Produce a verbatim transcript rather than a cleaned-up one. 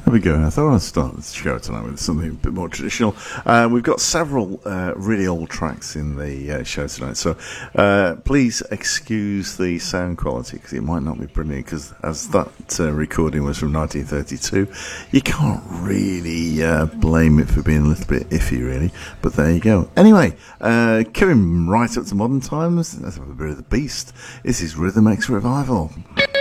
There we go. I thought I'd start the show tonight with something a bit more traditional. Uh, we've got several uh, really old tracks in the uh, show tonight, so uh, please excuse the sound quality because it might not be brilliant. Because as that uh, recording was from nineteen thirty-two, you can't really uh, blame it for being a little bit iffy, really. But there you go. Anyway, uh, coming right up to modern times, let's have a bit of the beast. This is Rhythm X Revival.